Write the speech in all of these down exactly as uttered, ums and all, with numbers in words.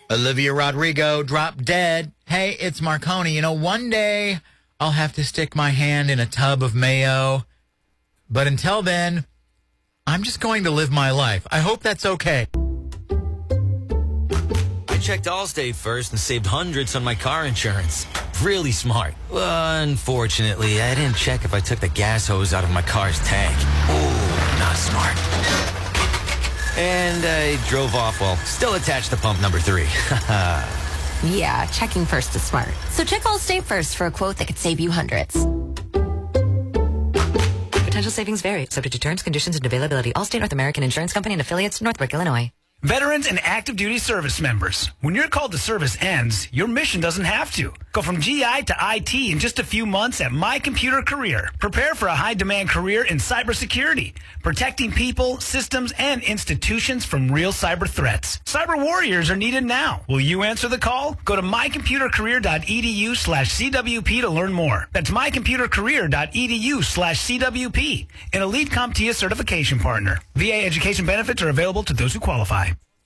Olivia Rodrigo, Drop Dead. Hey, it's Marconi. You know, one day I'll have to stick my hand in a tub of mayo. But until then, I'm just going to live my life. I hope that's okay. I checked Allstate first and saved hundreds on my car insurance. Really smart. Well, unfortunately, I didn't check if I took the gas hose out of my car's tank. Ooh, not smart. And I drove off while still attached to pump number three. Yeah, checking first is smart. So check Allstate first for a quote that could save you hundreds. Potential savings vary, subject to terms, conditions, and availability. Allstate North American Insurance Company and affiliates, Northbrook, Illinois. Veterans and active duty service members, when your call to service ends, your mission doesn't have to. Go from G I to I T in just a few months at My Computer Career. Prepare for a high-demand career in cybersecurity, protecting people, systems, and institutions from real cyber threats. Cyber warriors are needed now. Will you answer the call? Go to mycomputercareer.edu slash CWP to learn more. That's mycomputercareer.edu slash CWP, an elite CompTIA certification partner. V A education benefits are available to those who qualify.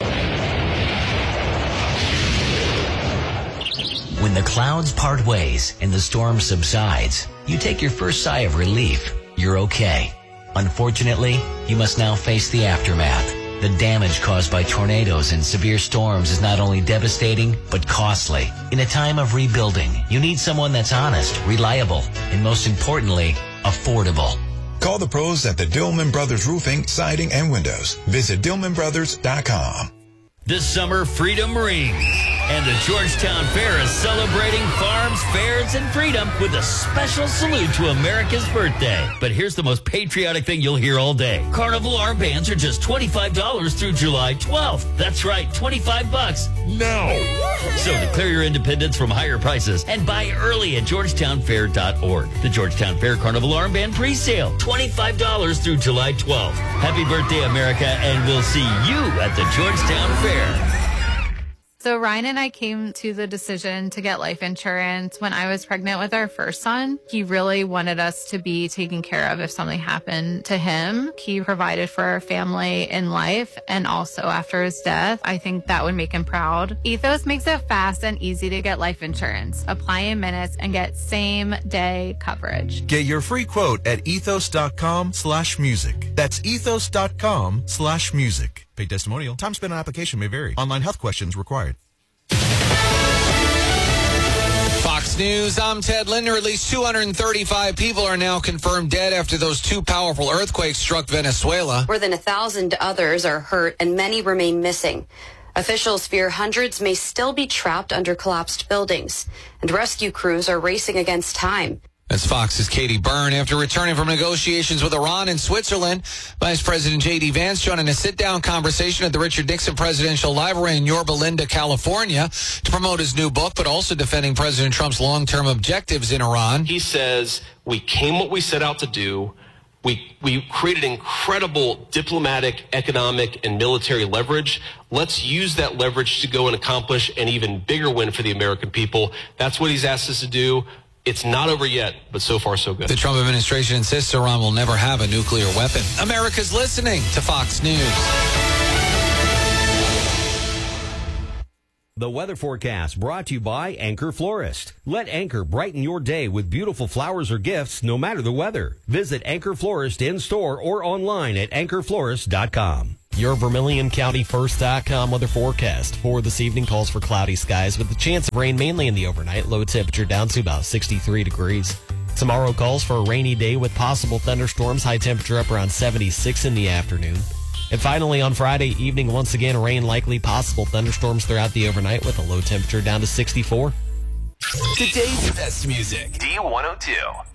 When the clouds part ways and the storm subsides, you take your first sigh of relief. You're okay. Unfortunately, you must now face the aftermath. The damage caused by tornadoes and severe storms is not only devastating, but costly. In a time of rebuilding, you need someone that's honest, reliable, and most importantly, affordable. Call the pros at the Dillman Brothers Roofing, Siding, and Windows. Visit Dillman Brothers dot com. This summer, freedom rings. And the Georgetown Fair is celebrating farms, fairs, and freedom with a special salute to America's birthday. But here's the most patriotic thing you'll hear all day. Carnival armbands are just twenty-five dollars through July twelfth. That's right, twenty-five bucks now. So declare your independence from higher prices and buy early at georgetown fair dot org. The Georgetown Fair Carnival Armband pre-sale, twenty-five dollars through July twelfth. Happy birthday, America, and we'll see you at the Georgetown Fair. So Ryan and I came to the decision to get life insurance when I was pregnant with our first son. He really wanted us to be taken care of if something happened to him. He provided for our family in life and also after his death. I think that would make him proud. Ethos makes it fast and easy to get life insurance. Apply in minutes and get same day coverage. Get your free quote at ethos.com slash music. That's ethos.com slash music. Paid testimonial. Time spent on application may vary. Online health questions required. Fox News, I'm Ted Linder. At least two hundred thirty-five people are now confirmed dead after those two powerful earthquakes struck Venezuela. More than a thousand others are hurt and many remain missing. Officials fear hundreds may still be trapped under collapsed buildings, and rescue crews are racing against time. That's Fox's Katie Byrne. After returning from negotiations with Iran and Switzerland, Vice President J D. Vance joining a sit-down conversation at the Richard Nixon Presidential Library in Yorba Linda, California, to promote his new book, but also defending President Trump's long-term objectives in Iran. He says, we came what we set out to do. We, we created incredible diplomatic, economic, and military leverage. Let's use that leverage to go and accomplish an even bigger win for the American people. That's what he's asked us to do. It's not over yet, but so far so good. The Trump administration insists Iran will never have a nuclear weapon. America's listening to Fox News. The weather forecast brought to you by Anchor Florist. Let Anchor brighten your day with beautiful flowers or gifts no matter the weather. Visit Anchor Florist in store or online at anchor florist dot com. Your Vermilion County First dot com weather forecast for this evening calls for cloudy skies with a chance of rain mainly in the overnight. Low temperature down to about sixty-three degrees. Tomorrow calls for a rainy day with possible thunderstorms. High temperature up around seventy-six in the afternoon. And finally on Friday evening, once again, rain likely, possible thunderstorms throughout the overnight with a low temperature down to sixty-four. Today's best music. D one oh two.